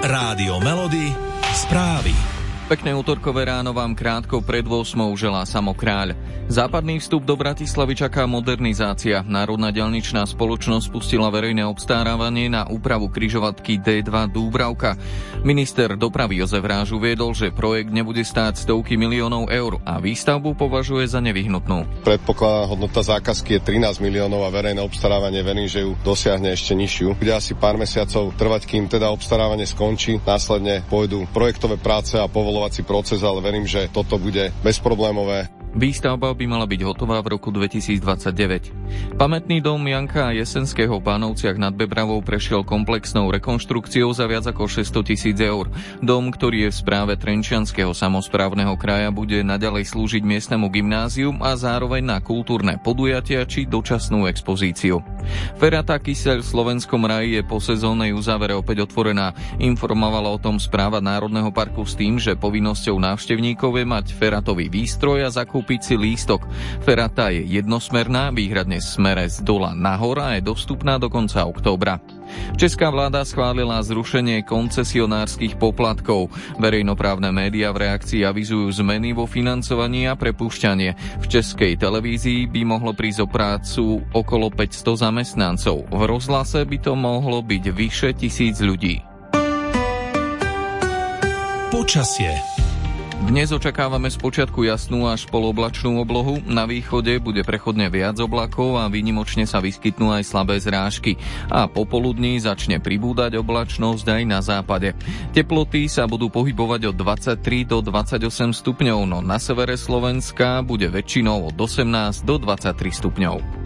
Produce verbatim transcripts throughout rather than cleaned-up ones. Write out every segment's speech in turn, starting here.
Rádio Melody, správy. Pekné útorkové ráno vám krátko pred ôsmou želá Samo Kráľ. Západný vstup do Bratislavy čaká modernizácia. Národná diaľničná spoločnosť spustila verejné obstarávanie na úpravu križovatky dé dva Dúbravka. Minister dopravy Jozef Ráž uviedol, že projekt nebude stáť stovky miliónov eur a výstavbu považuje za nevyhnutnú. Predpokladná hodnota zákazky je trinásť miliónov a verejné obstarávanie verím, že ju dosiahne ešte nižšiu. Bude asi pár mesiacov trvať, kým teda obstarávanie skončí. Následne pôjdu projektové práce a povolovací proces, ale verím, že toto bude bezproblémové. Výstavba by mala byť hotová v roku dvetisícdvadsaťdeväť. Pamätný dom Janka Jesenského v Bánovciach nad Bebravou prešiel komplexnou rekonštrukciou za viac ako šesťsto tisíc eur. Dom, ktorý je v správe Trenčianskeho samosprávneho kraja, bude naďalej slúžiť miestnemu gymnáziu a zároveň na kultúrne podujatia či dočasnú expozíciu. Ferata Kyseľ v Slovenskom raji je po sezónnej uzávere opäť otvorená. Informovala o tom správa Národného parku s tým, že povinnosťou návštevníkov je mať feratový výstroj a zakúpiť si lístok. Ferata je jednosmerná, výhradne v smere z dola nahor a je dostupná do konca októbra. Česká vláda schválila zrušenie koncesionárskych poplatkov. Verejnoprávne médiá v reakcii avizujú zmeny vo financovaní a prepúšťanie. V Českej televízii by mohlo prísť o prácu okolo päťsto zamestnancov. V rozhlase by to mohlo byť vyše tisíc ľudí. Počasie. Dnes očakávame spočiatku jasnú až poloblačnú oblohu, na východe bude prechodne viac oblakov a výnimočne sa vyskytnú aj slabé zrážky. A popoludní začne pribúdať oblačnosť aj na západe. Teploty sa budú pohybovať od dvadsaťtri do dvadsaťosem stupňov, no na severe Slovenska bude väčšinou od osemnásť do dvadsaťtri stupňov.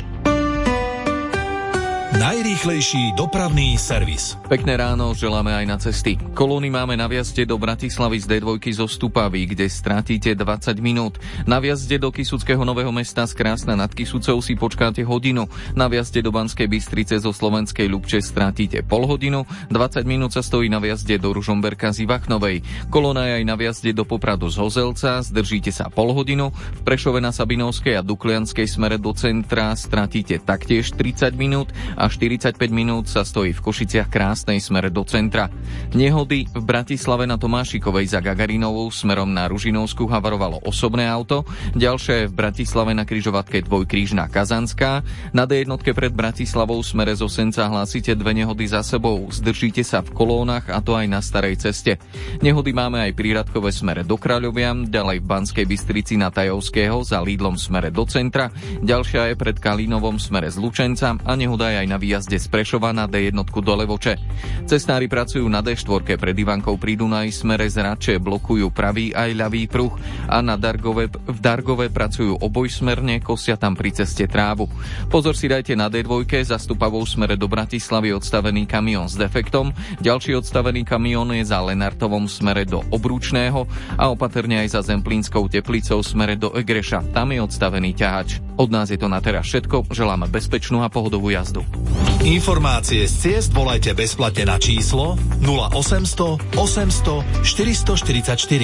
Najrýchlejší dopravný servis. Pekné ráno želáme aj na cesty. Kolóny máme na vjazde do Bratislavy z dé dva zo Stupavy, kde stratíte dvadsať minút. Na vjazde do Kysuckého Nového Mesta z Krásna nad Kysucou si počkáte hodinu. Na vjazde do Banskej Bystrice zo Slovenskej Ľubče stratíte pol hodinu. dvadsať minút sa stojí na vjazde do Ružomberka z Ivachnovej. Kolóna je aj na vjazde do Popradu z Hozelca, zdržíte sa pol hodinu. V Prešove na Sabinovskej a Duklianskej smere do centra stratíte taktiež tridsať minút a štyridsaťpäť minút sa stojí v Košiciach Krásnej smere do centra. Nehody v Bratislave na Tomášikovej za Gagarinovou smerom na Ružinovsku havarovalo osobné auto, ďalšie je v Bratislave na križovatke dvojkrížna Kazanská. Na dé jedna pred Bratislavou smere z Osenca hlásite dve nehody za sebou, zdržíte sa v kolónach a to aj na starej ceste. Nehody máme aj pri Radkove smere do Kráľovia, ďalej v Banskej Bystrici na Tajovského za Lídlom smere do centra, ďalšia je pred Kalínovom smere z Lučenca a nehoda je aj na výjazde z Prešova na dé jedna do Levoče. Cestári pracujú na dé štyri pred Ivankou pri Dunaji smere z Rače, blokujú pravý aj ľavý pruh a na Dargove, v Dargove pracujú obojsmerne, kosia tam pri ceste trávu. Pozor si dajte na dé dva za Stupavou smere do Bratislavy odstavený kamión s defektom, ďalší odstavený kamión je za Lenartovom smere do Obručného a opatrne aj za Zemplínskou Teplicou smere do Egreša. Tam je odstavený ťahač. Od nás je to na teraz všetko, želáme bezpečnú a pohodovú jazdu. Informácie z ciest volajte bezplatne na číslo nula osemsto osemsto štyristoštyridsaťštyri.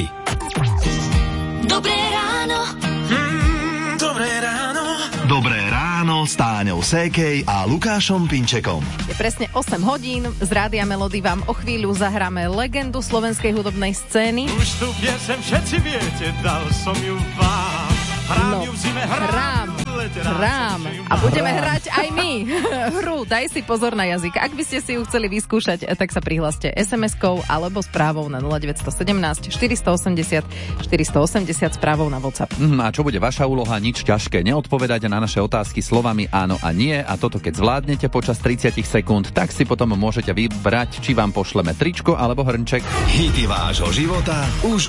Dobré ráno. Mm, dobré ráno. Dobré ráno s Táňou Sékej a Lukášom Pinčekom. Je presne osem hodín, z Rádia Melody vám o chvíľu zahráme legendu slovenskej hudobnej scény. Už tu piesem všetci viete, dal som ju vám. Hrám No, ju v zime, hrám, hrám. A budeme hrať aj my hru. Daj si pozor na jazyk. Ak by ste si ju chceli vyskúšať, tak sa prihláste es em eskou alebo správou na nula deväť jedna sedem štyri osem nula štyri osem nula správou na WhatsApp. Mm, a čo bude vaša úloha? Nič ťažké. Neodpovedať na naše otázky slovami áno a nie. A toto keď zvládnete počas tridsať sekúnd, tak si potom môžete vybrať, či vám pošleme tričko alebo hrnček. Hity vášho života už